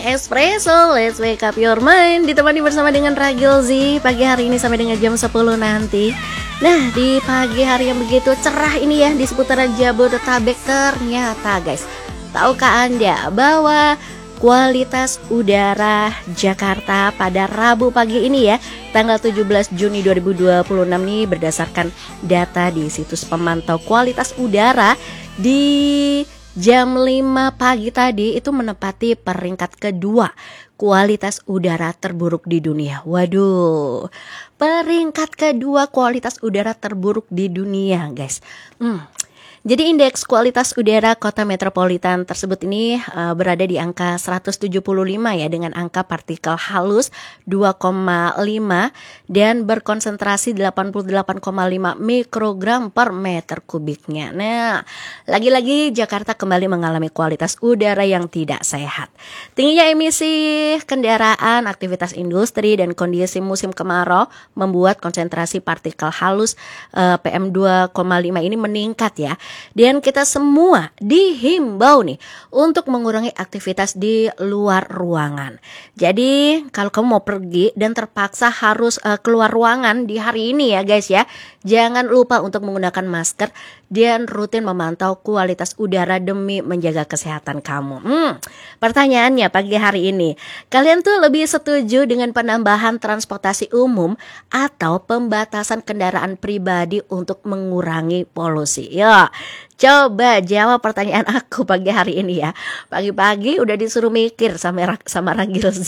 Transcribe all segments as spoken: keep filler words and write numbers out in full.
Espresso, let's wake up your mind. Ditemani bersama dengan Ragil Z pagi hari ini sampai dengan jam sepuluh nanti. Nah, di pagi hari yang begitu cerah ini ya, di seputaran Jabodetabek ternyata guys, tahukah Anda bahwa kualitas udara Jakarta pada Rabu pagi ini ya, tanggal tujuh belas Juni dua ribu dua puluh enam nih, berdasarkan data di situs pemantau kualitas udara di jam lima pagi tadi itu menempati peringkat kedua kualitas udara terburuk di dunia. Waduh, peringkat kedua kualitas udara terburuk di dunia guys. Hmm. Jadi indeks kualitas udara kota metropolitan tersebut ini uh, berada di angka seratus tujuh puluh lima ya, dengan angka partikel halus dua koma lima dan berkonsentrasi delapan puluh delapan koma lima mikrogram per meter kubiknya. Nah, lagi-lagi Jakarta kembali mengalami kualitas udara yang tidak sehat. Tingginya emisi kendaraan, aktivitas industri, dan kondisi musim kemarau membuat konsentrasi partikel halus uh, P M dua koma lima ini meningkat ya. Dan kita semua dihimbau nih untuk mengurangi aktivitas di luar ruangan. Jadi kalau kamu mau pergi dan terpaksa harus uh, keluar ruangan di hari ini ya guys ya, jangan lupa untuk menggunakan masker dan rutin memantau kualitas udara demi menjaga kesehatan kamu. Hmm, pertanyaannya pagi hari ini, kalian tuh lebih setuju dengan penambahan transportasi umum atau pembatasan kendaraan pribadi untuk mengurangi polusi? Ya, coba jawab pertanyaan aku pagi hari ini ya. Pagi-pagi udah disuruh mikir sama sama Ragil Z.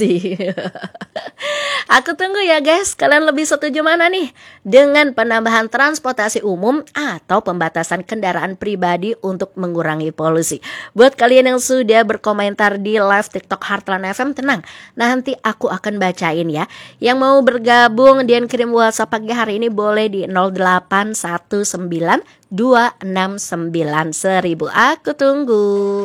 Aku tunggu ya guys, kalian lebih setuju mana nih? Dengan penambahan transportasi umum atau pembatasan kendaraan pribadi untuk mengurangi polusi? Buat kalian yang sudah berkomentar di live TikTok Heartland F M, tenang, nanti aku akan bacain ya. Yang mau bergabung dan kirim WhatsApp pagi hari ini boleh di nol delapan satu sembilan dua enam sembilan seribu. Aku tunggu.